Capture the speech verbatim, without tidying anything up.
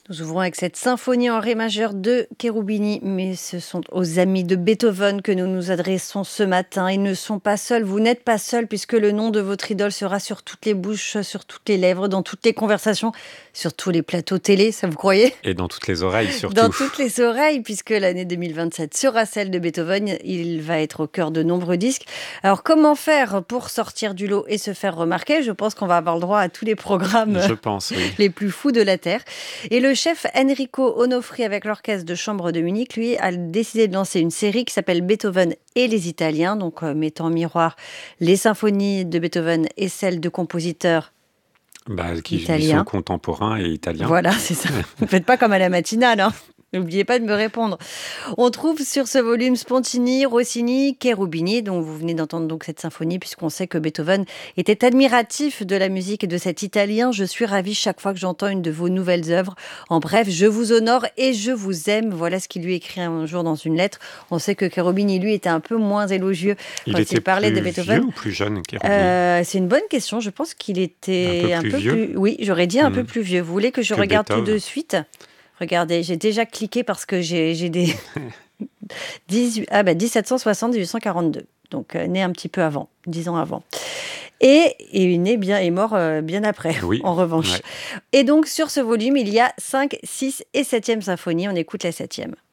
Nous ouvrons avec cette symphonie en ré majeur de Cherubini, mais ce sont aux amis de Beethoven que nous nous adressons ce matin. Ils ne sont pas seuls, vous n'êtes pas seuls, puisque le nom de votre idole sera sur toutes les bouches, sur toutes les lèvres, dans toutes les conversations, sur tous les plateaux télé, ça vous croyez ? Et dans toutes les oreilles surtout. Dans toutes les oreilles, puisque l'année deux mille vingt-sept sera celle de Beethoven. Il va être au cœur de nombreux disques. Alors comment faire pour sortir du lot et se faire remarquer ? Je pense qu'on va avoir le droit à tous les programmes Je pense, oui. les plus fous de la Terre. Et le chef Enrico Onofri, avec l'orchestre de chambre de Munich, lui, a décidé de lancer une série qui s'appelle Beethoven et les Italiens, donc euh, mettant en miroir les symphonies de Beethoven et celles de compositeurs Bah, qui lui italiens. sont contemporains et italiens. Voilà, c'est ça. Ne faites pas comme à la matinale, hein. N'oubliez pas de me répondre. On trouve sur ce volume Spontini, Rossini, Cherubini, dont vous venez d'entendre donc cette symphonie, puisqu'on sait que Beethoven était admiratif de la musique et de cet italien. Je suis ravie chaque fois que j'entends une de vos nouvelles œuvres. En bref, je vous honore et je vous aime. Voilà ce qu'il lui écrit un jour dans une lettre. On sait que Cherubini, lui, était un peu moins élogieux Il quand était il parlait plus de Beethoven. vieux ou plus jeune, Cherubini Euh, c'est une bonne question. Je pense qu'il était Un peu plus vieux Oui, j'aurais dit un Mmh. peu plus vieux. Vous voulez que je Que regarde tout Beethoven. de suite ? Regardez, j'ai déjà cliqué parce que j'ai, j'ai des dix-huit ah bah dix-sept cent soixante à dix-huit cent quarante-deux. Donc euh, né un petit peu avant, dix ans avant. Et, et né bien et mort euh, bien après, Oui, en revanche. ouais. Et donc sur ce volume, il y a cinq, six et septième symphonie. On écoute la septième.